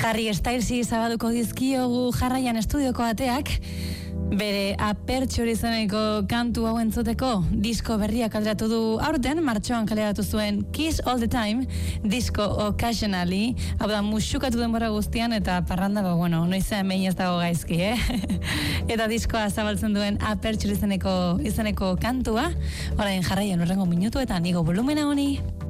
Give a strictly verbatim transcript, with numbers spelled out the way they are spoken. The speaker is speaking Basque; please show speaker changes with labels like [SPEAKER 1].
[SPEAKER 1] Harry Stylesi zabaduko dizkiogu jarraian estudioko ateak, bere Aperture izeneko kantu hau entzuteko disko berriak alderatu du aurten, martxoan kaleratu zuen Kiss All the Time, disko Occasionally, hau da musukatu denbora guztian eta parranda, ba, bueno, noizean behin ez dago gaizki, eh? Eta diskoa zabaltzen duen Aperture izeneko, izeneko kantua, orain jarraian horrengo minutuetan igo volumena honi.